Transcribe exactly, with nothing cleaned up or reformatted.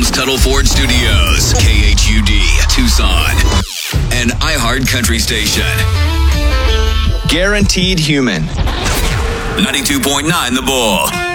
Holmes Tuttle Ford Studios, K H U D, Tucson, an iHeart Country station. Guaranteed Human. ninety-two point nine The Bull.